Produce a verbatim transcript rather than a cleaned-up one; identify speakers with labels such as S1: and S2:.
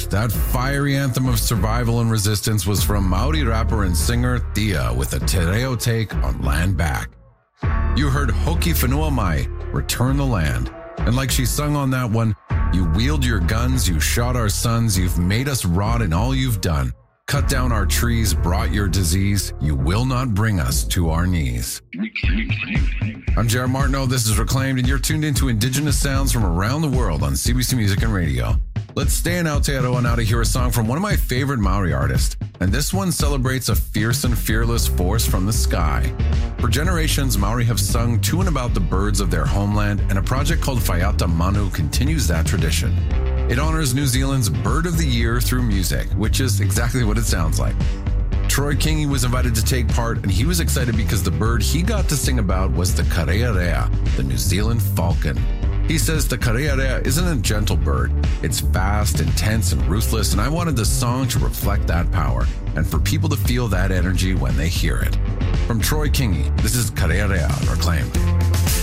S1: that fiery anthem of survival and resistance was from Maori rapper and singer Thea with a Te Reo take on Land Back. You heard Hoki Whenua Mai, Return the Land. And like she sung on that one, you wield your guns, you shot our sons, you've made us rot in all you've done. Cut down our trees, brought your disease, you will not bring us to our knees. I'm Jared Martineau, this is Reclaimed, and you're tuned into Indigenous sounds from around the world on C B C Music and Radio. Let's stay in Aotearoa now to hear a song from one of my favorite Maori artists, and this one celebrates a fierce and fearless force from the sky. For generations, Maori have sung to and about the birds of their homeland, and a project called Whaiata Manu continues that tradition. It honors New Zealand's Bird of the Year through music, which is exactly what it sounds like. Troy Kingi was invited to take part, and he was excited because the bird he got to sing about was the karearea, the New Zealand falcon. He says the karearea isn't a gentle bird. It's fast, intense, and ruthless, and I wanted the song to reflect that power, and for people to feel that energy when they hear it. From Troy Kingi, this is Karearea Reclaimed.